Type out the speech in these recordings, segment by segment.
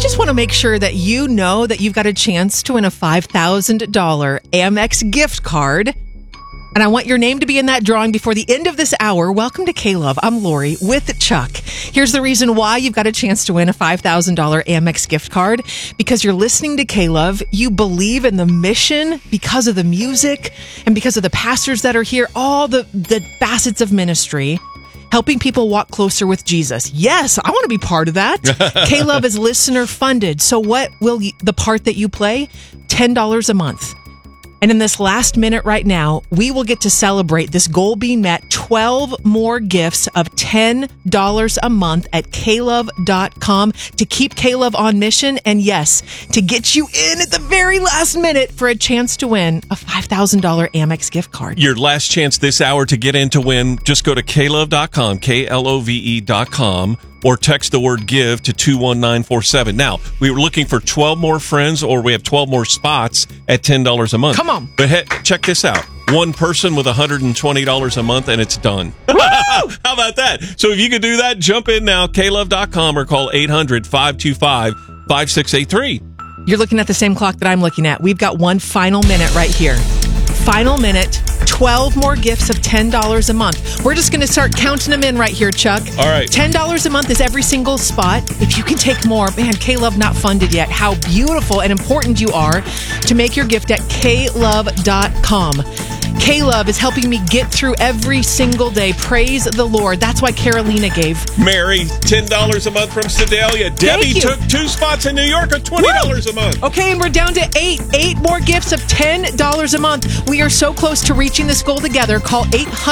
just want to make sure that you know that you've got a chance to win a $5,000 Amex gift card. And I want your name to be in that drawing before the end of this hour. Welcome to K-Love. I'm Lori with Chuck. Here's the reason why you've got a chance to win a $5,000 Amex gift card. Because you're listening to K-Love. You believe in the mission because of the music and because of the pastors that are here. All the facets of ministry. Helping people walk closer with Jesus. Yes, I want to be part of that. K-Love is listener funded. So what will the part that you play? $10 a month. And in this last minute right now, we will get to celebrate this goal being met. 12 more gifts of $10 a month at klove.com to keep K-Love on mission. And yes, to get you in at the very last minute for a chance to win a $5,000 Amex gift card. Your last chance this hour to get in to win, just go to klove.com, KLOVE.com, or text the word GIVE to 21947. Now, we were looking for 12 more friends, or we have 12 more spots at $10 a month. Come on. But check this out. One person with $120 a month, and it's done. How about that? So if you could do that, jump in now, klove.com, or call 800-525-5683. You're looking at the same clock that I'm looking at. We've got one final minute right here. Final minute. 12 more gifts of $10 a month. We're just going to start counting them in right here, Chuck. All right. $10 a month is every single spot. If you can take more, man, K-Love not funded yet. How beautiful and important you are to make your gift at klove.com. K-Love is helping me get through every single day. Praise the Lord. That's why Carolina gave. Mary, $10 a month from Sedalia. Debbie took 2 spots in New York at $20 a month. Okay, and we're down to 8 more gifts of $10 a month. We are so close to reaching this goal together. Call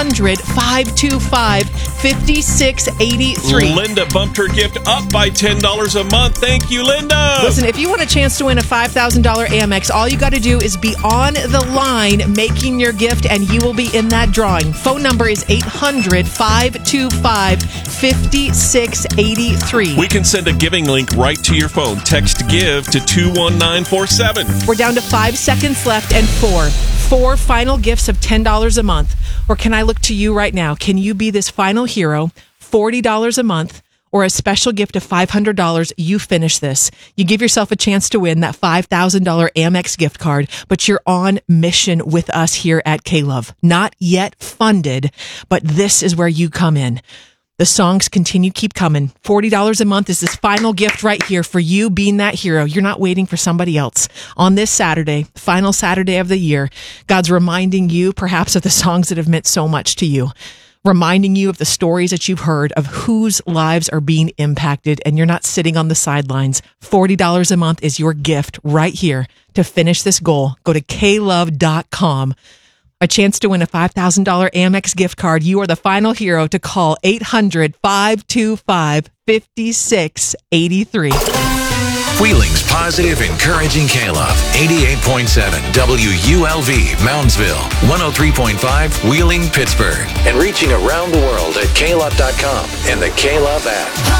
800-525-5683. Linda bumped her gift up by $10 a month. Thank you, Linda. Listen, if you want a chance to win a $5,000 Amex, all you got to do is be on the line making your gift, and you will be in that drawing. Phone number is 800-525-5683. We can send a giving link right to your phone. Text GIVE to 21947. We're down to 5 seconds left and 4 final gifts of $10 a month. Or can I look to you right now? Can you be this final hero? $40 a month. Or a special gift of $500, you finish this. You give yourself a chance to win that $5,000 Amex gift card, but you're on mission with us here at K-Love. Not yet funded, but this is where you come in. The songs keep coming. $40 a month is this final gift right here for you being that hero. You're not waiting for somebody else. On this Saturday, final Saturday of the year, God's reminding you perhaps of the songs that have meant so much to you. Reminding you of the stories that you've heard of whose lives are being impacted, and you're not sitting on the sidelines. $40 a month is your gift right here to finish this goal. Go to klove.com. A chance to win a $5,000 Amex gift card. You are the final hero to call 800-525-5683. Wheeling's positive, encouraging K-Love. 88.7 WULV, Moundsville. 103.5 Wheeling, Pittsburgh. And reaching around the world at klove.com and the K-Love app.